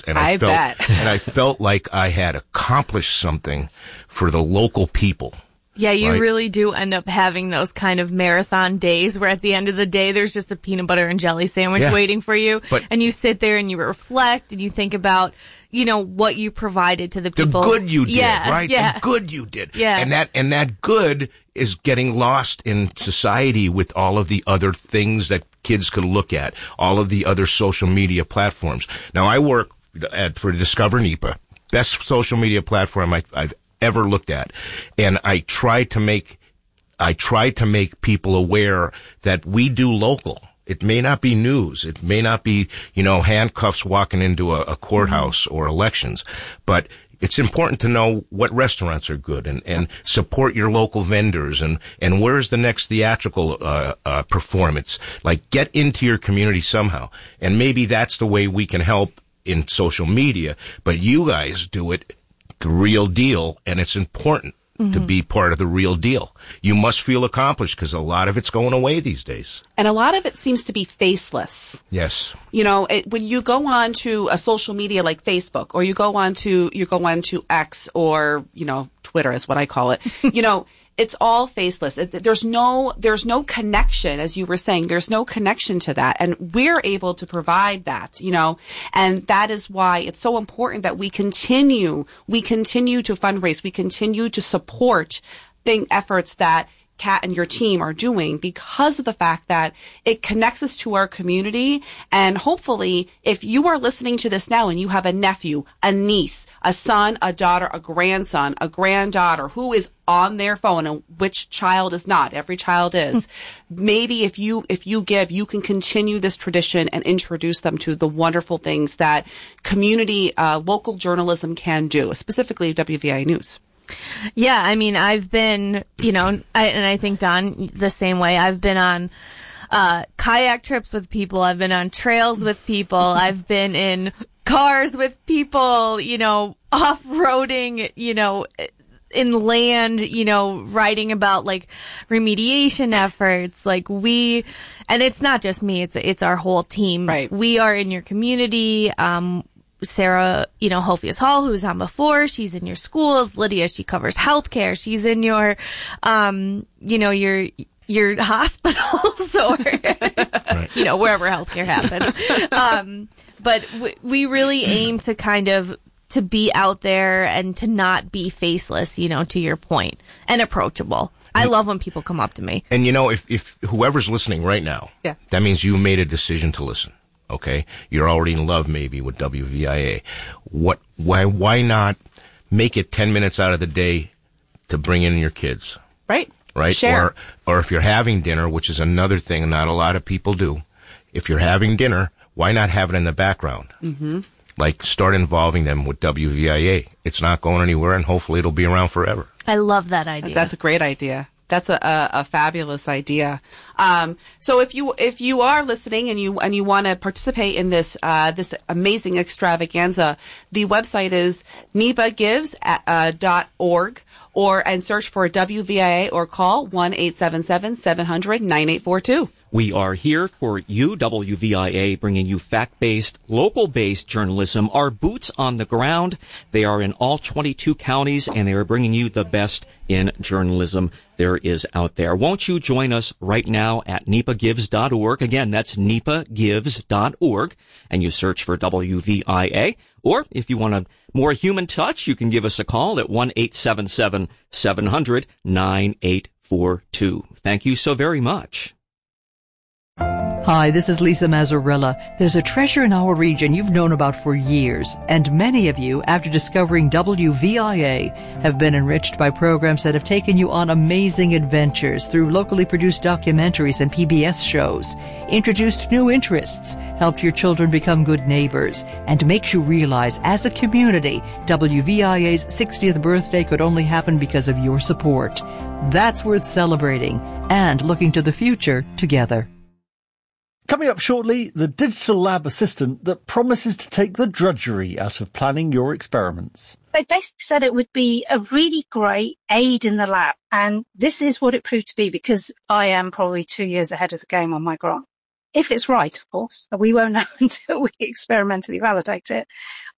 And I bet. And I felt like I had accomplished something for the local people. Yeah, you right? really do end up having those kind of marathon days where at the end of the day, there's just a peanut butter and jelly sandwich waiting for you. And you sit there and you reflect and you think about, what you provided to the people. The good you did, right? Yeah. The good you did. Yeah. And that good is getting lost in society with all of the other things that kids could look at, all of the other social media platforms. Now, I work for Discover NEPA, best social media platform I've ever looked at. And I try to make people aware that we do local. It may not be news. It may not be, handcuffs walking into a courthouse or elections, but it's important to know what restaurants are good and support your local vendors and where's the next theatrical, performance. Like, get into your community somehow. And maybe that's the way we can help in social media, but you guys do it the real deal, and it's important to be part of the real deal. You must feel accomplished because a lot of it's going away these days. And a lot of it seems to be faceless. Yes. When you go on to a social media like Facebook, or you go on to X, or, Twitter is what I call it, it's all faceless. There's no connection, as you were saying. There's no connection to that. And we're able to provide that, and that is why it's so important that we continue to fundraise. We continue to support efforts that Kat and your team are doing, because of the fact that it connects us to our community. And hopefully, if you are listening to this now and you have a nephew, a niece, a son, a daughter, a grandson, a granddaughter who is on their phone, and which child is not? Every child is. Maybe if you give, you can continue this tradition and introduce them to the wonderful things that community, local journalism can do, specifically WVIA News. Yeah, I mean, I've been, and I think, Don, the same way. I've been on kayak trips with people. I've been on trails with people. I've been in cars with people, off-roading, inland, writing about like remediation efforts. And it's not just me, it's our whole team. Right. We are in your community. Sarah, Hophius Hall, who was on before, she's in your schools. Lydia, she covers healthcare. She's in your, your hospitals or, wherever healthcare happens. But we really aim to kind of, to be out there and to not be faceless, to your point, and approachable. I love when people come up to me. And if whoever's listening right now, that means you made a decision to listen. Okay, you're already in love maybe with WVIA. Why not make it 10 minutes out of the day to bring in your kids? Right. Share. Or if you're having dinner, which is another thing not a lot of people do. If you're having dinner, why not have it in the background? Mm-hmm. Like, start involving them with WVIA. It's not going anywhere, and hopefully it'll be around forever. I love that idea. That's a great idea. That's a fabulous idea. So if you are listening and you want to participate in this amazing extravaganza, the website is nepagives.org, and search for WVIA or call 1-877-700-9842. We are here for you, WVIA, bringing you fact-based, local-based journalism. Our boots on the ground. They are in all 22 counties, and they are bringing you the best in journalism there is out there. Won't you join us right now at nepagives.org? Again, that's nepagives.org, and you search for WVIA. Or if you want a more human touch, you can give us a call at 1-877-700-9842. Thank you so very much. Hi, this is Lisa Mazzarella. There's a treasure in our region you've known about for years, and many of you, after discovering WVIA, have been enriched by programs that have taken you on amazing adventures through locally produced documentaries and PBS shows, introduced new interests, helped your children become good neighbors, and makes you realize, as a community, WVIA's 60th birthday could only happen because of your support. That's worth celebrating and looking to the future together. Coming up shortly, the digital lab assistant that promises to take the drudgery out of planning your experiments. They basically said it would be a really great aid in the lab. And this is what it proved to be, because I am probably 2 years ahead of the game on my grant. If it's right, of course. We won't know until we experimentally validate it.